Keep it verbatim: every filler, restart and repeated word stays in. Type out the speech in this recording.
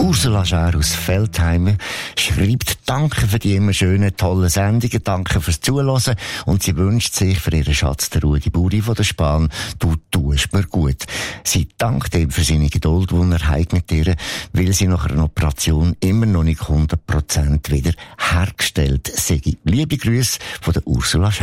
Ursula Schär aus Feldheim schreibt, danke für die immer schönen, tollen Sendungen, danke fürs Zuhören, und sie wünscht sich für ihren Schatz, der Rudi Buri von der Spahn, du tust mir gut. Sie dankt ihm für seine Geduld, die er hat mit ihr, weil sie nach einer Operation immer noch nicht hundert Prozent wieder hergestellt sei. Liebe Grüße von der Ursula Schär.